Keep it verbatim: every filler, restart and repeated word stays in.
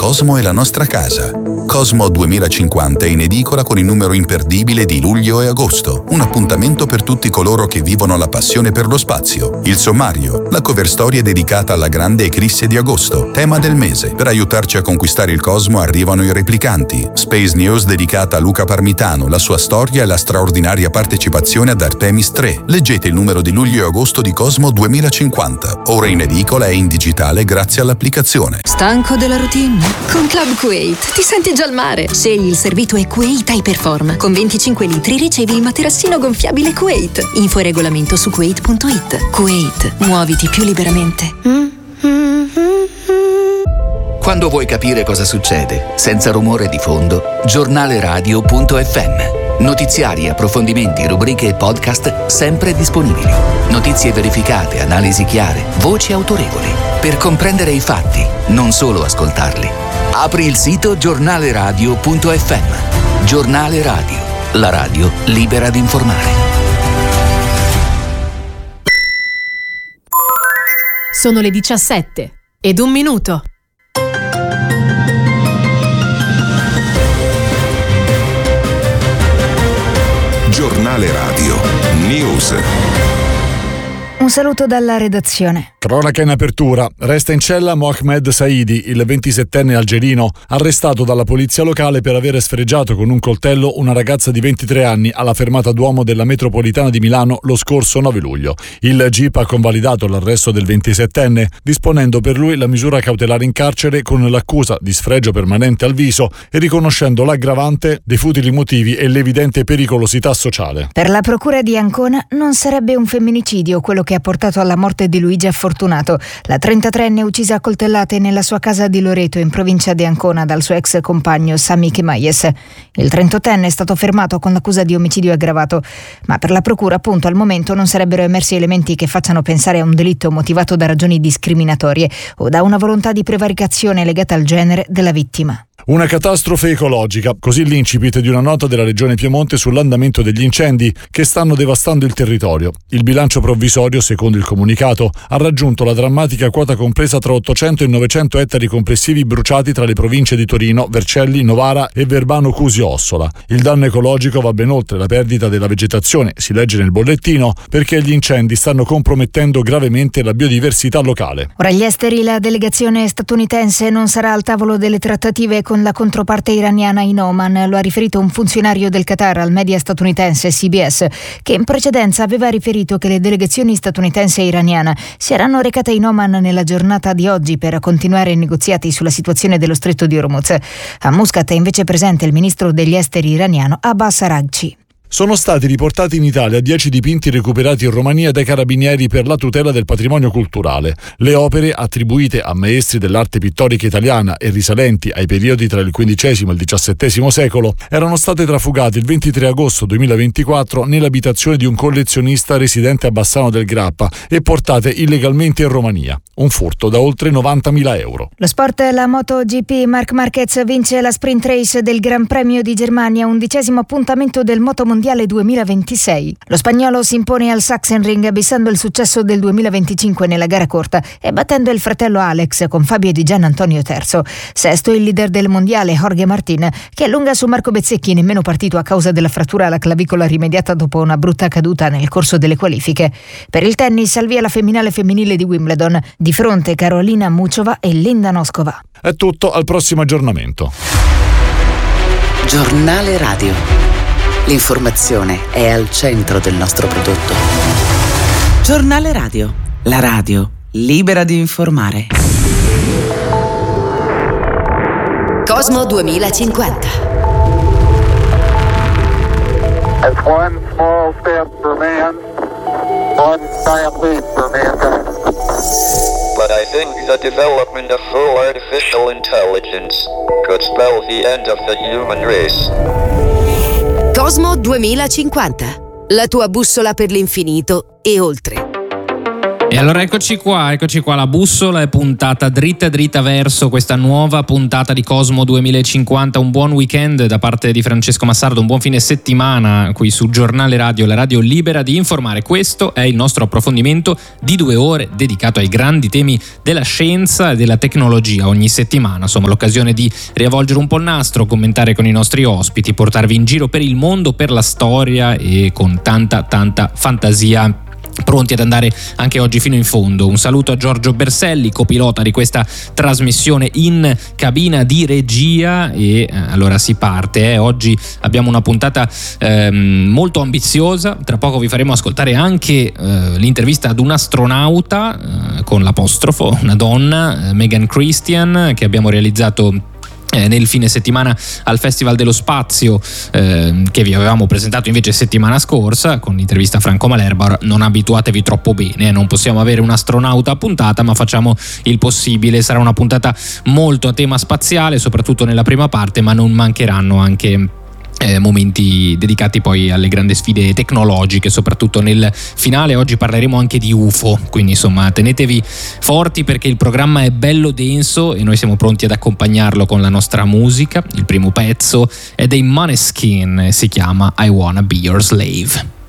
Cosmo è la nostra casa. Cosmo duemilacinquanta è in edicola con il numero imperdibile di luglio e agosto. Un appuntamento per tutti coloro che vivono la passione per lo spazio. Il sommario, la cover story è dedicata alla grande eclisse di agosto, tema del mese. Per aiutarci a conquistare il Cosmo arrivano i replicanti. Space News dedicata a Luca Parmitano, la sua storia e la straordinaria partecipazione ad Artemis tre. Leggete il numero di luglio e agosto di Cosmo duemilacinquanta. Ora in edicola e in digitale grazie all'applicazione. Stanco della routine? Con Club Kuwait ti senti già al mare. Scegli il servito e Kuwait Hyperform. Con venticinque litri ricevi il materassino gonfiabile Kuwait. Info e regolamento su kuwait punto it. Kuwait, muoviti più liberamente. Quando vuoi capire cosa succede, senza rumore di fondo, giornale radio punto effe emme. Notiziari, approfondimenti, rubriche e podcast sempre disponibili. Notizie verificate, analisi chiare, voci autorevoli. Per comprendere i fatti, non solo ascoltarli. Apri il sito giornale radio punto effe emme. Giornale Radio, la radio libera di informare. Sono le diciassette ed un minuto. Giornale Radio News. Un saluto dalla redazione. Cronaca in apertura. Resta in cella Mohamed Saidi, il ventisettenne algerino, arrestato dalla polizia locale per aver sfregiato con un coltello una ragazza di ventitré anni alla fermata Duomo della metropolitana di Milano lo scorso nove luglio. Il G I P ha convalidato l'arresto del ventisettenne, disponendo per lui la misura cautelare in carcere con l'accusa di sfregio permanente al viso e riconoscendo l'aggravante dei futili motivi e l'evidente pericolosità sociale. Per la procura di Ancona non sarebbe un femminicidio quello che ha portato alla morte di Luigia Fortunato, la trentatreenne uccisa a coltellate nella sua casa di Loreto in provincia di Ancona dal suo ex compagno Sami Kemayes. Il trentottenne è stato fermato con l'accusa di omicidio aggravato, ma per la procura appunto al momento non sarebbero emersi elementi che facciano pensare a un delitto motivato da ragioni discriminatorie o da una volontà di prevaricazione legata al genere della vittima. Una catastrofe ecologica, così l'incipit di una nota della Regione Piemonte sull'andamento degli incendi che stanno devastando il territorio. Il bilancio provvisorio, secondo il comunicato, ha raggiunto la drammatica quota compresa tra ottocento e novecento ettari complessivi bruciati tra le province di Torino, Vercelli, Novara e Verbano Cusio Ossola. Il danno ecologico va ben oltre la perdita della vegetazione, si legge nel bollettino, perché gli incendi stanno compromettendo gravemente la biodiversità locale. Ora agli esteri, la delegazione statunitense non sarà al tavolo delle trattative con la controparte iraniana in Oman, lo ha riferito un funzionario del Qatar al media statunitense C B S, che in precedenza aveva riferito che le delegazioni statunitense e iraniana si erano recate in Oman nella giornata di oggi per continuare i negoziati sulla situazione dello stretto di Hormuz. A Muscat è invece presente il ministro degli esteri iraniano Abbas Araghchi. Sono stati riportati in Italia dieci dipinti recuperati in Romania dai carabinieri per la tutela del patrimonio culturale. Le opere, attribuite a maestri dell'arte pittorica italiana e risalenti ai periodi tra il quindicesimo e il diciassettesimo secolo, erano state trafugate il ventitré agosto duemilaventiquattro nell'abitazione di un collezionista residente a Bassano del Grappa e portate illegalmente in Romania. Un furto da oltre novantamila euro. Lo sport, la MotoGP, Marc Marquez vince la sprint race del Gran Premio di Germania, undicesimo appuntamento del Motomondiale duemilaventisei. Lo spagnolo si impone al Sachsenring bissando il successo del duemilaventicinque nella gara corta e battendo il fratello Alex con Fabio Di Gian Antonio terzo. Sesto il leader del mondiale Jorge Martin, che allunga su Marco Bezzecchi, nemmeno partito a causa della frattura alla clavicola rimediata dopo una brutta caduta nel corso delle qualifiche. Per il tennis al via la femminale femminile di Wimbledon, di fronte Karolina Muchova e Linda Noskova. È tutto, al prossimo aggiornamento. Giornale Radio. L'informazione è al centro del nostro prodotto. Giornale Radio, la radio libera di informare. Cosmo duemilacinquanta. That's one small step for man, one giant leap for mankind. But I think the development of full artificial intelligence could spell the end of the human race. Cosmo duemilacinquanta, la tua bussola per l'infinito e oltre. E allora eccoci qua, eccoci qua, la bussola è puntata dritta dritta verso questa nuova puntata di Cosmo duemilacinquanta. Un buon weekend da parte di Francesco Massardo, un buon fine settimana qui su Giornale Radio, la radio libera di informare. Questo è il nostro approfondimento di due ore dedicato ai grandi temi della scienza e della tecnologia. Ogni settimana, insomma, l'occasione di riavvolgere un po' il nastro, commentare con i nostri ospiti, portarvi in giro per il mondo, per la storia e con tanta tanta fantasia, pronti ad andare anche oggi fino in fondo. Un saluto a Giorgio Berselli, copilota di questa trasmissione in cabina di regia, e eh, allora si parte. Eh. Oggi abbiamo una puntata ehm, molto ambiziosa. Tra poco vi faremo ascoltare anche eh, l'intervista ad un astronauta eh, con l'apostrofo, una donna, eh, Megan Christian, che abbiamo realizzato nel fine settimana al Festival dello Spazio, eh, che vi avevamo presentato invece settimana scorsa con l'intervista a Franco Malerba. Non abituatevi troppo bene, eh, non possiamo avere un astronauta a puntata, ma facciamo il possibile. Sarà una puntata molto a tema spaziale, soprattutto nella prima parte, ma non mancheranno anche Eh, momenti dedicati poi alle grandi sfide tecnologiche, soprattutto nel finale. Oggi parleremo anche di U F O, quindi insomma tenetevi forti perché il programma è bello denso e noi siamo pronti ad accompagnarlo con la nostra musica. Il primo pezzo è dei Måneskin, si chiama I Wanna Be Your Slave.